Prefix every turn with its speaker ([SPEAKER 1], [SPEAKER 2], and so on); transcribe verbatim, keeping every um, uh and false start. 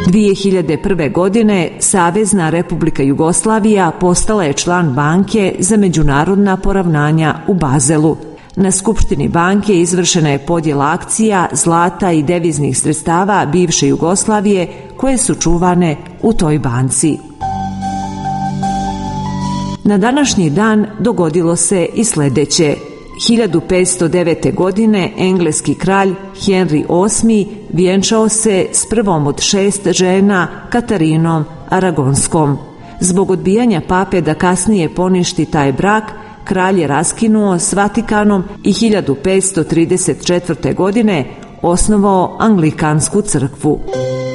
[SPEAKER 1] dvije hiljade prve. godine Savezna Republika Jugoslavija postala je član Banke za međunarodna poravnanja u Bazelu. Na skupštini banke izvršena je podjela akcija, zlata i deviznih sredstava bivše Jugoslavije koje su čuvane u toj banci. Na današnji dan dogodilo se i sljedeće. hiljadu petsto devete. godine engleski kralj Henry osmi. vjenčao se s prvom od šest žena, Katarinom Aragonskom. Zbog odbijanja pape da kasnije poništi taj brak, kralj je raskinuo s Vatikanom i hiljadu petsto trideset četvrte. godine osnovao Anglikansku crkvu.